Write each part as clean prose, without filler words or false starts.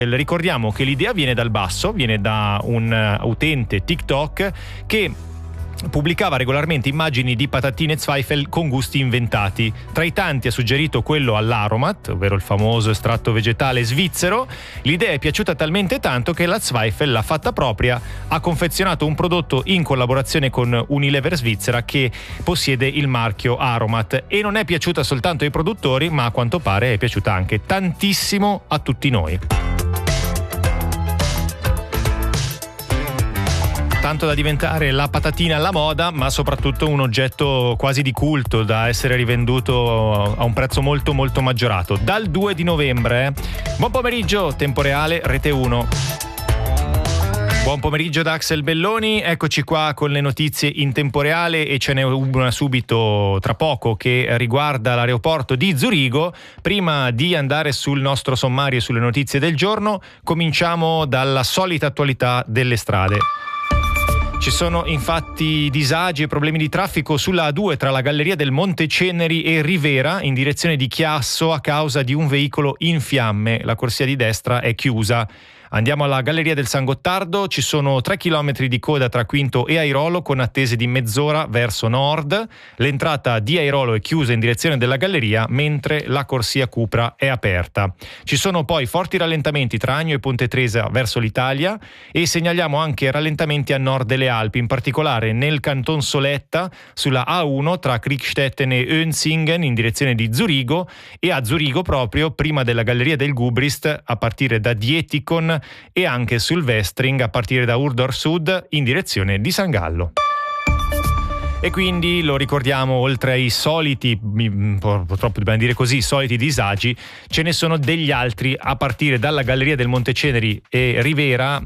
Ricordiamo che l'idea viene dal basso, viene da un utente TikTok che pubblicava regolarmente immagini di patatine Zweifel con gusti inventati. Tra i tanti ha suggerito quello all'aromat, ovvero il famoso estratto vegetale svizzero. L'idea è piaciuta talmente tanto che la Zweifel l'ha fatta propria, ha confezionato un prodotto in collaborazione con Unilever Svizzera che possiede il marchio Aromat, e non è piaciuta soltanto ai produttori, ma a quanto pare è piaciuta anche tantissimo a tutti noi. Tanto da diventare la patatina alla moda, ma soprattutto un oggetto quasi di culto da essere rivenduto a un prezzo molto molto maggiorato. Dal 2 di novembre. Buon pomeriggio, Tempo Reale, Rete 1. Buon pomeriggio da Axel Belloni, eccoci qua con le notizie in tempo reale, e ce n'è una subito tra poco che riguarda l'aeroporto di Zurigo. Prima di andare sul nostro sommario e sulle notizie del giorno, cominciamo dalla solita attualità delle strade. Ci sono infatti disagi e problemi di traffico sulla A2 tra la galleria del Monte Ceneri e Rivera in direzione di Chiasso a causa di un veicolo in fiamme. La corsia di destra è chiusa. Andiamo alla galleria del San Gottardo, ci sono 3 chilometri di coda tra Quinto e Airolo con attese di mezz'ora verso nord. L'entrata di Airolo è chiusa in direzione della galleria, mentre la corsia Cupra è aperta. Ci sono poi forti rallentamenti tra Agno e Ponte Tresa verso l'Italia, e segnaliamo anche rallentamenti a nord delle Alpi, in particolare nel Canton Soletta sulla A1 tra Kriegstetten e Önsingen in direzione di Zurigo, e a Zurigo proprio prima della galleria del Gubrist a partire da Dietikon, e anche sul Westring a partire da Urdor Sud in direzione di San Gallo. E quindi lo ricordiamo, oltre ai soliti, purtroppo dobbiamo dire così, soliti disagi, ce ne sono degli altri a partire dalla galleria del Monte Ceneri e Rivera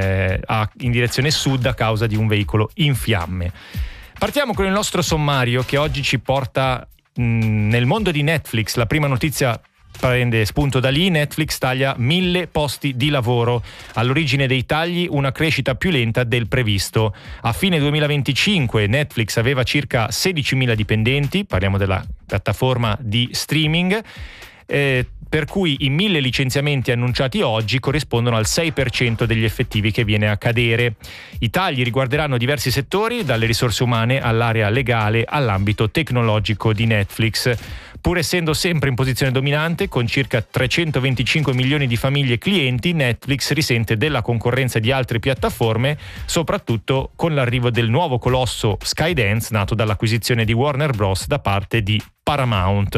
in direzione sud a causa di un veicolo in fiamme. Partiamo con il nostro sommario che oggi ci porta nel mondo di Netflix. La prima notizia prende spunto da lì. Netflix taglia 1.000 posti di lavoro. All'origine dei tagli una crescita più lenta del previsto. A fine 2025 Netflix aveva circa 16.000 dipendenti, parliamo della piattaforma di streaming, per cui i 1.000 licenziamenti annunciati oggi corrispondono al 6% degli effettivi che viene a cadere. I tagli riguarderanno diversi settori, dalle risorse umane all'area legale all'ambito tecnologico di Netflix. Pur essendo sempre in posizione dominante, con circa 325 milioni di famiglie clienti, Netflix risente della concorrenza di altre piattaforme, soprattutto con l'arrivo del nuovo colosso Skydance, nato dall'acquisizione di Warner Bros. Da parte di Paramount.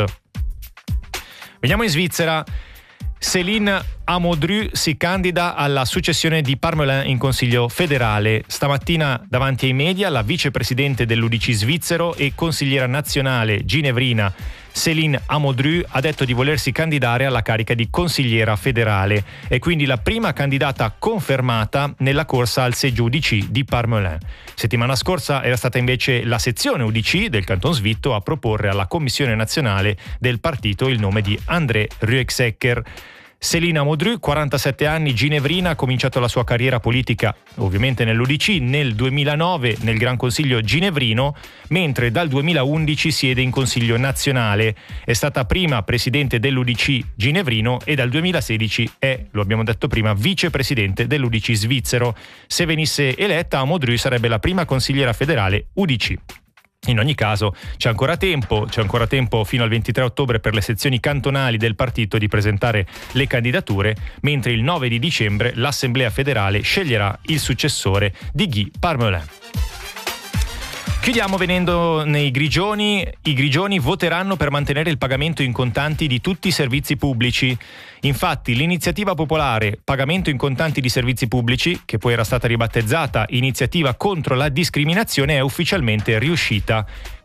Veniamo in Svizzera. Céline Amodru si candida alla successione di Parmelin in Consiglio federale. Stamattina davanti ai media la vicepresidente dell'UDC svizzero e consigliera nazionale ginevrina Céline Amodru ha detto di volersi candidare alla carica di consigliera federale. È quindi la prima candidata confermata nella corsa al seggio UDC di Parmelin. Settimana scorsa era stata invece la sezione UDC del Canton Svitto a proporre alla Commissione nazionale del partito il nome di André Rueksecker. Céline Amodru, 47 anni, ginevrina, ha cominciato la sua carriera politica ovviamente nell'UDC nel 2009 nel Gran Consiglio ginevrino, mentre dal 2011 siede in Consiglio nazionale. È stata prima presidente dell'UDC ginevrino e dal 2016 è, lo abbiamo detto prima, vicepresidente dell'UDC svizzero. Se venisse eletta, Amodru sarebbe la prima consigliera federale UDC. In ogni caso c'è ancora tempo fino al 23 ottobre per le sezioni cantonali del partito di presentare le candidature, mentre il 9 di dicembre l'Assemblea federale sceglierà il successore di Guy Parmelin. Chiudiamo venendo nei Grigioni. I Grigioni voteranno per mantenere il pagamento in contanti di tutti i servizi pubblici. Infatti l'iniziativa popolare Pagamento in contanti di servizi pubblici, che poi era stata ribattezzata Iniziativa contro la discriminazione, è ufficialmente riuscita.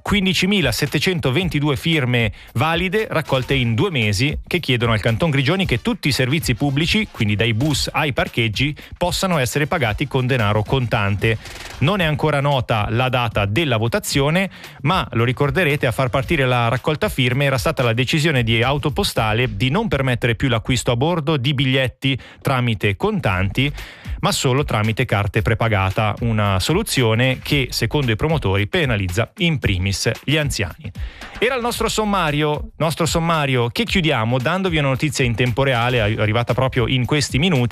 15.722 firme valide raccolte in 2 mesi che chiedono al Canton Grigioni che tutti i servizi pubblici, quindi dai bus ai parcheggi, possano essere pagati con denaro contante. Non è ancora nota la data della votazione, ma lo ricorderete, a far partire la raccolta firme era stata la decisione di Autopostale di non permettere più l'acquisto a bordo di biglietti tramite contanti, ma solo tramite carte prepagata, una soluzione che secondo i promotori penalizza in primis gli anziani. Era il nostro sommario che chiudiamo dandovi una notizia in tempo reale arrivata proprio in questi minuti.